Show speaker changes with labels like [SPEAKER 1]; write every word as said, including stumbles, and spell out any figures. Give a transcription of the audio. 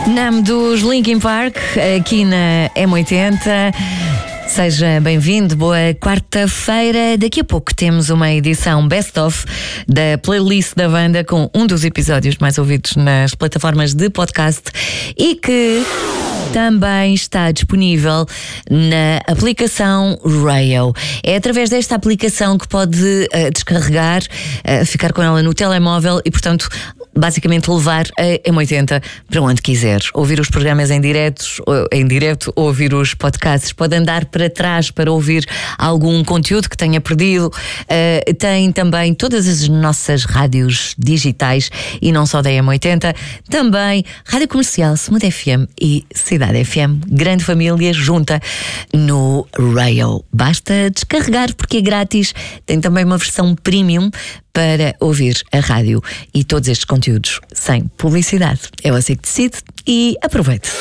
[SPEAKER 1] Nome dos Linkin Park, aqui na M oitenta. Seja bem-vindo, boa quarta-feira. Daqui a pouco temos uma edição best-of da playlist da banda com um dos episódios mais ouvidos nas plataformas de podcast e que também está disponível na aplicação Rayo. É através desta aplicação que pode uh, descarregar, uh, ficar com ela no telemóvel e, portanto, basicamente levar a M oitenta para onde quiser. Ouvir os programas em direto, em direto, ouvir os podcasts. Pode andar para trás para ouvir algum conteúdo que tenha perdido. Uh, tem também todas as nossas rádios digitais e não só da M oitenta. Também Rádio Comercial, Smooth F M e Cidade F M. Grande família junta no Rayo. Basta descarregar porque é grátis. Tem também uma versão premium para ouvir a rádio e todos estes conteúdos sem publicidade. É você que decide e aproveite.